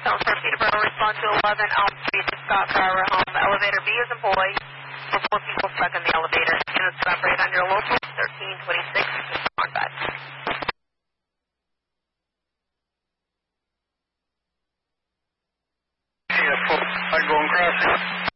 Sounds for Peterborough, respond to 11, Alpha 3 to Scott Power Home. Elevator B is employed. For 4 people stuck in the elevator. Units to operate on your local 1326 contact. Yeah, I'm going crossing.